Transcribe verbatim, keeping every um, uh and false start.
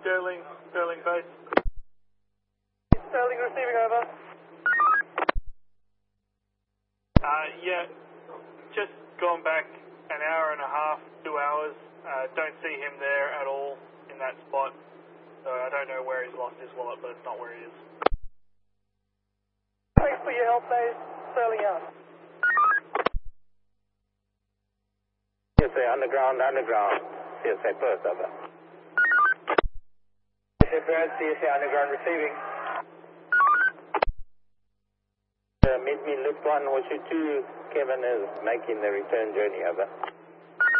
Sterling, Sterling base. Sterling receiving over. Uh, yeah, just gone back an hour and a half, two hours. Uh, don't see him there at all in that spot. So I don't know where he's lost his wallet, but it's not where he is. Thanks for your help, base. Sterling out. C S A underground, underground. C S A Perth, over. C S A Perth, C S A underground receiving. Uh, meet me lift one, watch you two. Kevin is making the return journey, over.